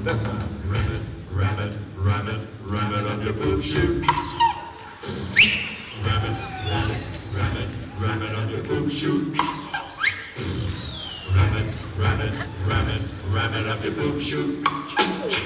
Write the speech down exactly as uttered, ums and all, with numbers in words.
That's a rabbit, rabbit, rabbit, rabbit up your poop chute. Rabbit, rabbit, rabbit, rabbit up your poop chute. Rabbit, rabbit, rabbit, rabbit up your poop chute.